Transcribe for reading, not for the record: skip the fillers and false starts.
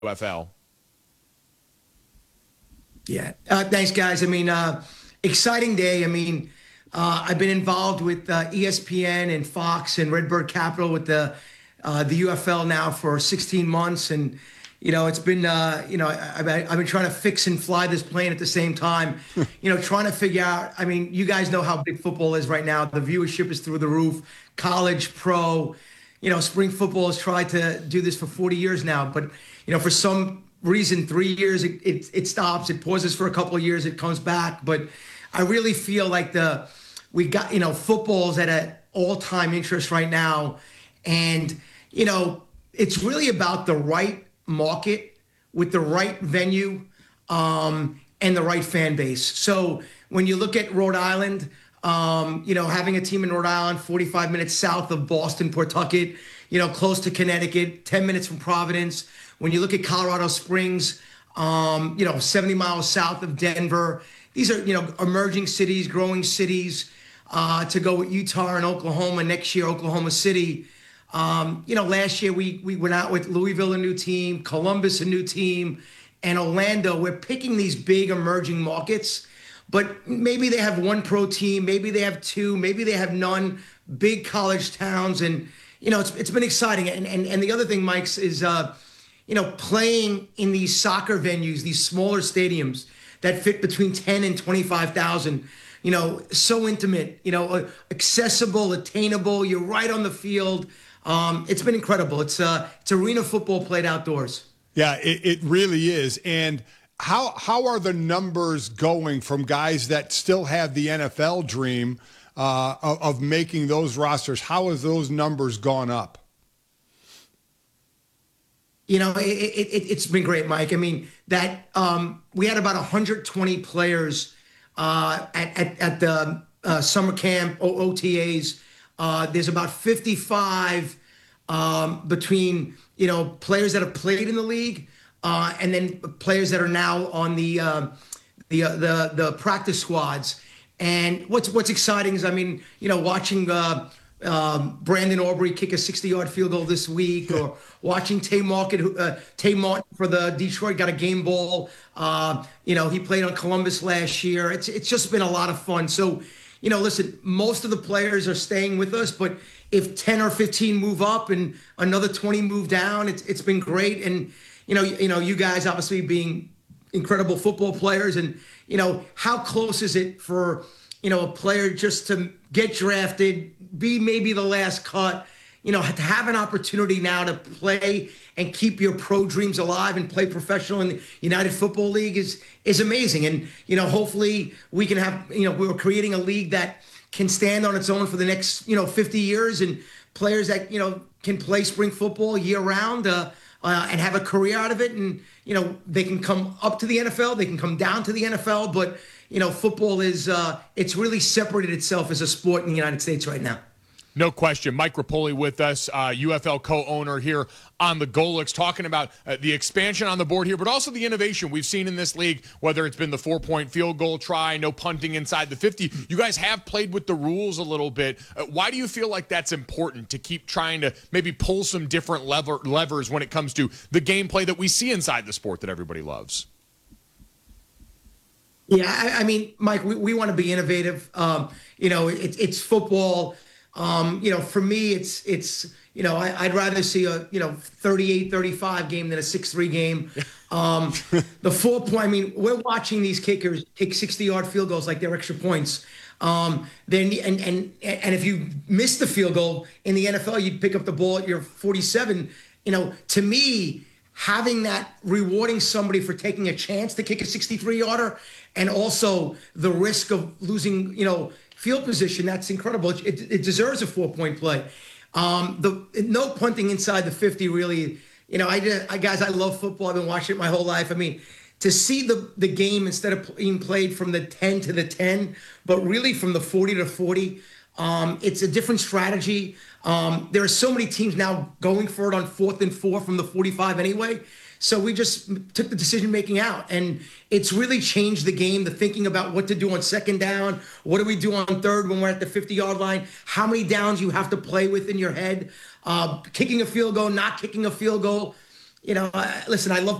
UFL. Yeah. Thanks, guys. I mean, exciting day. I mean, I've been involved with ESPN and Fox and Redbird Capital with the UFL now for 16 months, and it's been I've been trying to fix and fly this plane at the same time. Trying to figure out. I mean, you guys know how big football is right now. The viewership is through the roof. College, pro. Spring football has tried to do this for 40 years now, but for some reason, 3 years it stops. It pauses for a couple of years. It comes back, but I really feel like we got football's at an all-time interest right now, and it's really about the right market with the right venue and the right fan base. So when you look at Rhode Island, having a team in Rhode Island, 45 minutes south of Boston, Pawtucket, close to Connecticut, 10 minutes from Providence. When you look at Colorado Springs, 70 miles south of Denver, these are, emerging cities, growing cities, to go with Utah and Oklahoma next year, Oklahoma City. Last year we went out with Louisville, a new team, Columbus, a new team, and Orlando. We're picking these big emerging markets, but maybe they have one pro team, maybe they have two, maybe they have none, big college towns. And, it's been exciting. And the other thing, Mike, is, playing in these soccer venues, these smaller stadiums that fit between 10 and 25,000, so intimate, accessible, attainable. You're right on the field. It's been incredible. It's arena football played outdoors. Yeah, it really is. And how are the numbers going from guys that still have the NFL dream of making those rosters? How has those numbers gone up? It's been great, Mike. I mean, that we had about 120 players at the summer camp, OTAs. There's about 55 between players that have played in the league and then players that are now on the practice squads. And what's exciting is, I mean, watching Brandon Aubrey kick a 60-yard field goal this week, or watching Tay Martin for the Detroit got a game ball. He played on Columbus last year. It's just been a lot of fun. So, listen, most of the players are staying with us, but if 10 or 15 move up and another 20 move down, it's been great. And, you guys obviously being incredible football players, and, how close is it for, a player just to get drafted, be maybe the last cut, to have an opportunity now to play and keep your pro dreams alive and play professional in the United Football League is amazing. And, hopefully we can have, we're creating a league that can stand on its own for the next, 50 years, and players that, can play spring football year round and have a career out of it. And, they can come up to the NFL, they can come down to the NFL, but, football is, it's really separated itself as a sport in the United States right now. No question. Mike Repole with us, UFL co-owner here on the Golics, talking about the expansion on the board here, but also the innovation we've seen in this league, whether it's been the 4-point field goal try, no punting inside the 50. You guys have played with the rules a little bit. Why do you feel like that's important to keep trying to maybe pull some different levers when it comes to the gameplay that we see inside the sport that everybody loves? Yeah, I mean, Mike, we want to be innovative. It's football. For me, it's I'd rather see a 38-35 game than a 6-3 game. The 4-point. I mean, we're watching these kickers kick 60-yard field goals like they're extra points. Then and if you miss the field goal in the NFL, you'd pick up the ball at your 47. To me, having that, rewarding somebody for taking a chance to kick a 63-yarder, and also the risk of losing, field position, that's incredible. It deserves a 4-point play. No punting inside the 50, really. Guys, I love football. I've been watching it my whole life. I mean, to see the game instead of being played from the 10 to the 10, but really from the 40 to 40, it's a different strategy. There are so many teams now going for it on 4th and 4 from the 45 anyway. So we just took the decision-making out, and it's really changed the game, the thinking about what to do on second down, what do we do on third when we're at the 50-yard line, how many downs you have to play with in your head, kicking a field goal, not kicking a field goal. listen, I love